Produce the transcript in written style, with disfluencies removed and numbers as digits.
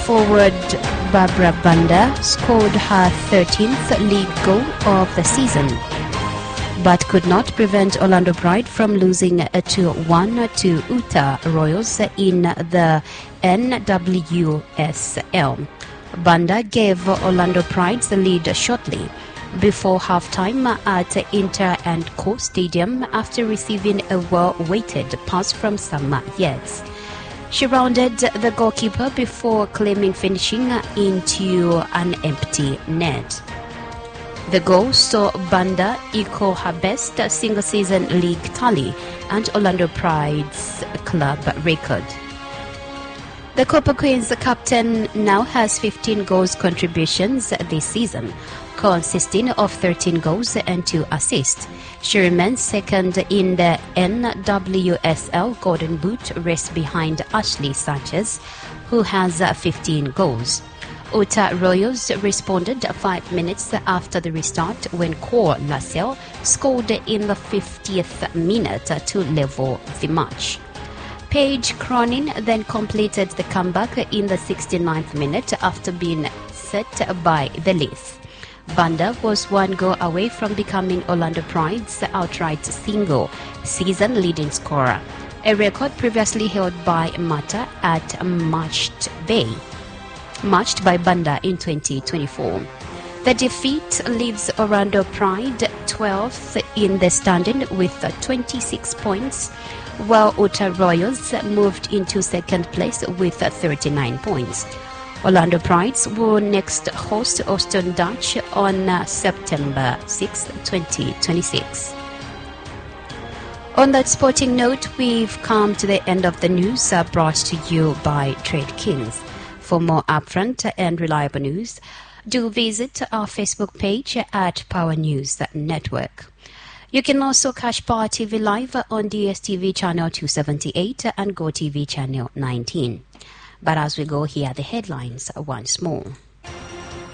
forward Barbara Banda scored her 13th league goal of the season, but could not prevent Orlando Pride from losing 2-1 to Utah Royals in the NWSL. Banda gave Orlando Pride the lead shortly before halftime at Inter and Co Stadium after receiving a well-weighted pass from Sama Yates. She rounded the goalkeeper before claiming finishing into an empty net. The goal saw Banda equal her best single-season league tally and Orlando Pride's club record. The Copper Queens captain now has 15 goals contributions this season, consisting of 13 goals and 2 assists. She remains second in the NWSL Golden Boot race behind Ashley Sanchez, who has 15 goals. Utah Royals responded 5 minutes after the restart when Cole Lassell scored in the 50th minute to level the match. Paige Cronin then completed the comeback in the 69th minute after being set by the Leafs. Banda was 1 goal away from becoming Orlando Pride's outright single-season leading scorer, a record previously held by Mata at matched by Banda in 2024. The defeat leaves Orlando Pride 12th in the standing with 26 points, while Utah Royals moved into second place with 39 points. Orlando Prides will next host Austin Dutch on September 6, 2026. On that sporting note, we've come to the end of the news brought to you by Trade Kings. For more upfront and reliable news, do visit our Facebook page at Power News Network. You can also catch Power TV live on DSTV channel 278 and GoTV channel 19. But as we go, here are the headlines once more.